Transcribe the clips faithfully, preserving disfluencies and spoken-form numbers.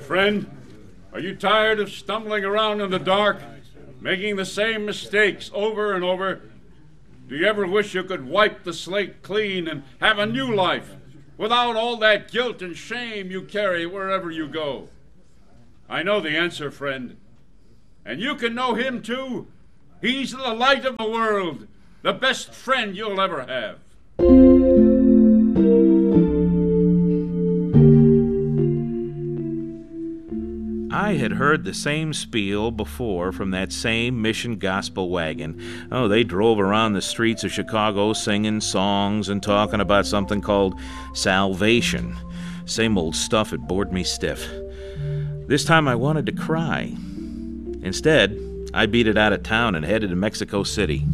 Friend, are you tired of stumbling around in the dark, making the same mistakes over and over? Do you ever wish you could wipe the slate clean and have a new life without all that guilt and shame you carry wherever you go? I know the answer, friend. And you can know him too. He's the light of the world, the best friend you'll ever have. I had heard the same spiel before from that same Mission Gospel wagon. Oh, they drove around the streets of Chicago singing songs and talking about something called salvation. Same old stuff, it bored me stiff. This time I wanted to cry. Instead, I beat it out of town and headed to Mexico City.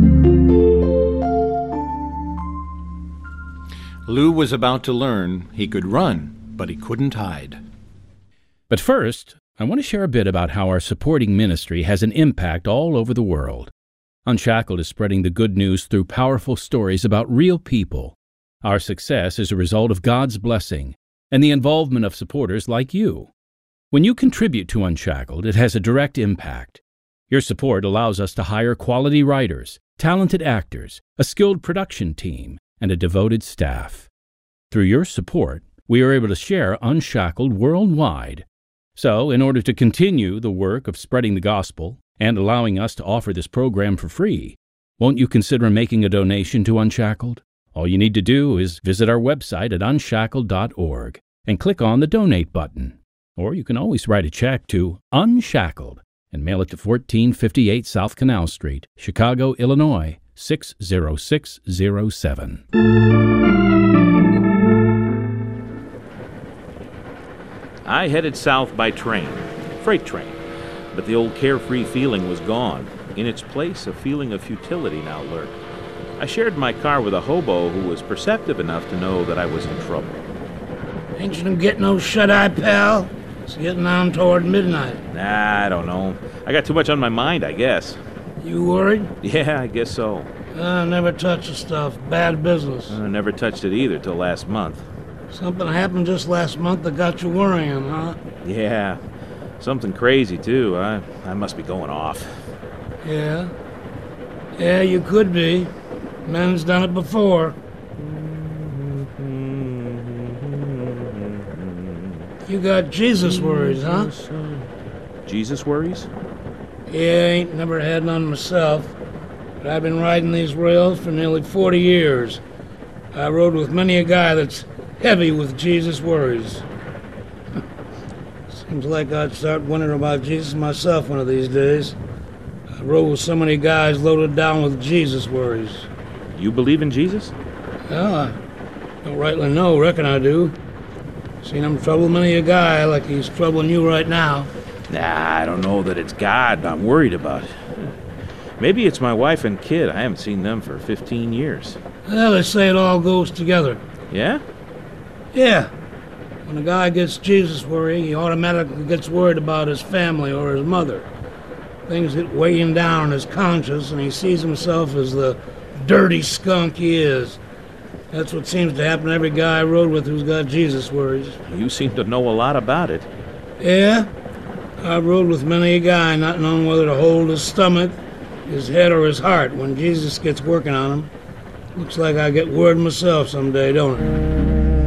Lou was about to learn he could run, but he couldn't hide. But first, I want to share a bit about how our supporting ministry has an impact all over the world. Unshackled is spreading the good news through powerful stories about real people. Our success is a result of God's blessing and the involvement of supporters like you. When you contribute to Unshackled, it has a direct impact. Your support allows us to hire quality writers, talented actors, a skilled production team, and a devoted staff. Through your support, we are able to share Unshackled worldwide. So, in order to continue the work of spreading the gospel and allowing us to offer this program for free, won't you consider making a donation to Unshackled? All you need to do is visit our website at unshackled dot org and click on the Donate button. Or you can always write a check to Unshackled and mail it to fourteen fifty-eight South Canal Street, Chicago, Illinois, six zero six zero seven. I headed south by train, freight train, but the old carefree feeling was gone. In its place, a feeling of futility now lurked. I shared my car with a hobo who was perceptive enough to know that I was in trouble. Ain't you gonna get no shut-eye, pal? It's getting on toward midnight. Nah, I don't know. I got too much on my mind, I guess. You worried? Yeah, I guess so. Uh, never touch the stuff. Bad business. I never touched it either till last month. Something happened just last month that got you worrying, huh? Yeah, something crazy, too. I, I must be going off. Yeah? Yeah, you could be. Men's done it before. You got Jesus worries, huh? Jesus worries? Yeah, ain't never had none myself. But I've been riding these rails for nearly forty years. I rode with many a guy that's heavy with Jesus worries. Seems like I'd start wondering about Jesus myself one of these days. I rode with so many guys loaded down with Jesus worries. You believe in Jesus? Well, I don't rightly know. Reckon I do. Seen him trouble many a guy like he's troubling you right now. Nah, I don't know that it's God I'm worried about. Maybe it's my wife and kid. I haven't seen them for fifteen years. Well, they say it all goes together. Yeah? Yeah. When a guy gets Jesus worry, he automatically gets worried about his family or his mother. Things get weighing down on his conscience, and he sees himself as the dirty skunk he is. That's what seems to happen to every guy I rode with who's got Jesus worries. You seem to know a lot about it. Yeah? I rode with many a guy not knowing whether to hold his stomach, his head, or his heart when Jesus gets working on him. Looks like I get worried myself someday, don't it?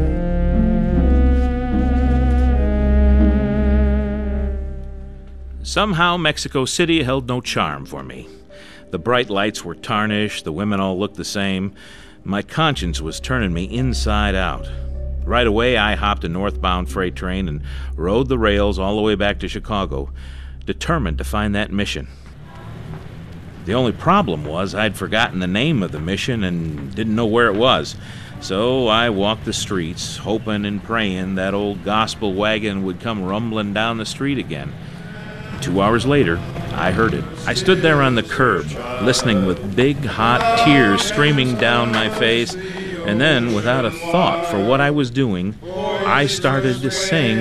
Somehow, Mexico City held no charm for me. The bright lights were tarnished, the women all looked the same. My conscience was turning me inside out. Right away, I hopped a northbound freight train and rode the rails all the way back to Chicago, determined to find that mission. The only problem was I'd forgotten the name of the mission and didn't know where it was. So I walked the streets, hoping and praying that old gospel wagon would come rumbling down the street again. Two hours later, I heard it. I stood there on the curb, listening with big, hot tears streaming down my face, and then, without a thought for what I was doing, I started to sing